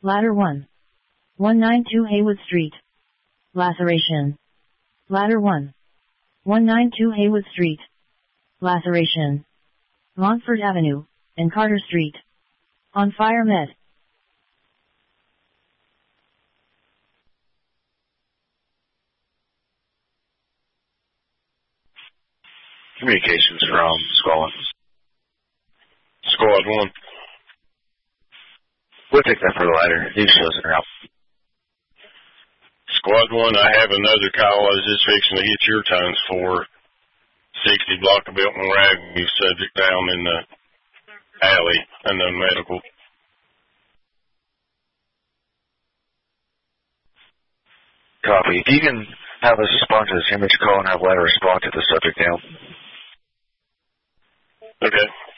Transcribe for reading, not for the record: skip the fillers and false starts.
Ladder 1. 192 Haywood Street. Laceration. Ladder 1. 192 Haywood Street. Laceration. Montfort Avenue, and Carter Street. On fire med. Communications from Squad 1. Squad 1. We'll take that for the ladder. These shows are out. Squad 1, I have another call. I was just fixing to hit your times for 60 block of Belton Avenue, subject down in the alley, unknown medical. Copy. If you can have us respond to this image call and have ladder respond to the subject now. Okay.